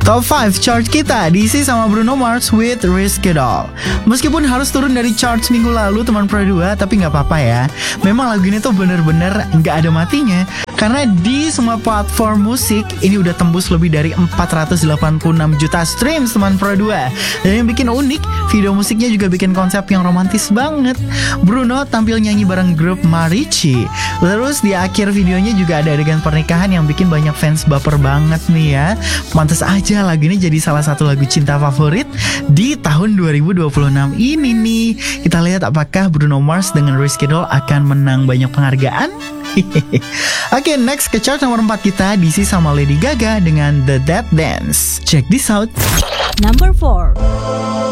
Top 5 chart kita diisi sama Bruno Mars with Risky Doll. Meskipun harus turun dari charts minggu lalu teman Pro 2, tapi nggak apa-apa ya. Memang lagu ini tuh bener-bener nggak ada matinya. Karena di semua platform musik ini udah tembus lebih dari 486 juta streams teman Pro 2. Dan yang bikin unik, video musiknya juga bikin konsep yang romantis banget. Bruno tampil nyanyi bareng grup Marici. Terus di akhir videonya juga ada adegan pernikahan yang bikin banyak fans baper banget nih ya. Pantes aja lagu ini jadi salah satu lagu cinta favorit di tahun 2026 ini nih. Kita lihat apakah Bruno Mars dengan Risky Doll akan menang banyak penghargaan. Oke, next ke chart nomor 4 kita diisi sama Lady Gaga dengan The Dead Dance. Check this out. Number 4.